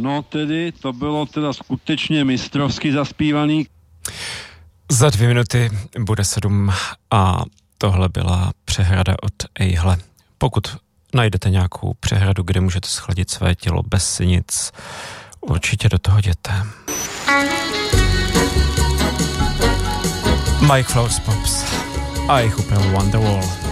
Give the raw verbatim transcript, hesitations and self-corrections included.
No tedy, to bylo teda skutečně mistrovsky zaspívaný. Za dvě minuty bude sedm a tohle byla přehrada od Ejhle. Pokud najdete nějakou přehradu, kde můžete schladit své tělo bez nic, určitě do toho jděte. Mike Flowers Pops a jejich úpravu Wonderwall.